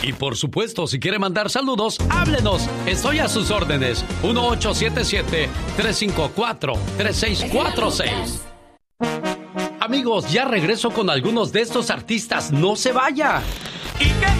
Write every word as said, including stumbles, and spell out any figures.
Y por supuesto, si quiere mandar saludos, háblenos. Estoy a sus órdenes. uno ocho siete siete, tres cinco cuatro, tres seis cuatro seis. Amigos, ya regreso con algunos de estos artistas. ¡No se vaya! ¿Y qué